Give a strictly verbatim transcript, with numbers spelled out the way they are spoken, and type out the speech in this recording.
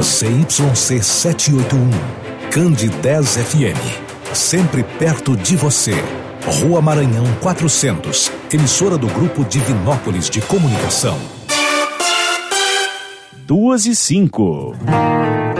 C Y C setecentos e oitenta e um, Cande dez F M. Sempre perto de você. Rua Maranhão quatrocentos, emissora do Grupo Divinópolis de Comunicação. Duas e cinco.